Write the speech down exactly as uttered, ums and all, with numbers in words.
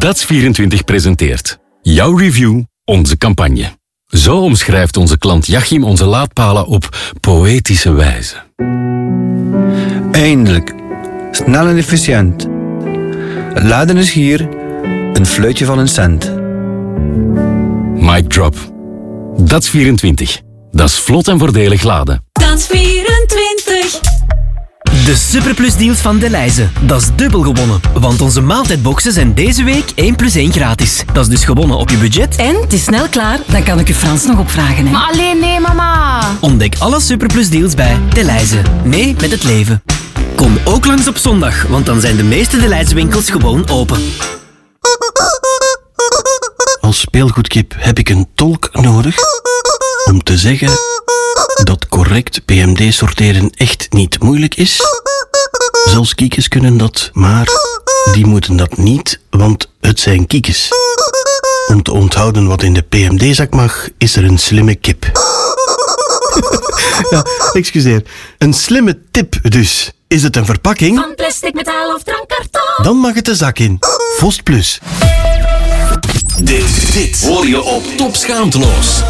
D A T S vierentwintig presenteert jouw review, onze campagne. Zo omschrijft onze klant Jachim onze laadpalen op poëtische wijze. Eindelijk. Snel en efficiënt. Het laden is hier. Een fluitje van een cent. Mic drop. D A T S vierentwintig. Dat is vlot en voordelig laden. D A T S vierentwintig. De Superplus deals van Delhaize. Dat is dubbel gewonnen. Want onze maaltijdboxen zijn deze week één plus één gratis. Dat is dus gewonnen op je budget. En het is snel klaar, dan kan ik u Frans nog opvragen. Hè? Maar alleen nee, mama. Ontdek alle Superplus deals bij Delhaize. Mee met het leven. Kom ook langs op zondag, want dan zijn de meeste Delhaize winkels gewoon open. Als speelgoedkip heb ik een tolk nodig om te zeggen dat correct P M D sorteren echt niet moeilijk is. Zelfs kiekes kunnen dat, maar die moeten dat niet, want het zijn kiekes. Om te onthouden wat in de P M D-zak mag, is er een slimme kip. Ja, excuseer. Een slimme tip dus. Is het een verpakking? Van plastic, metaal of drankkarton. Dan mag het de zak in. Vost Plus. Dit, dit hoor je op Top Schaamteloos.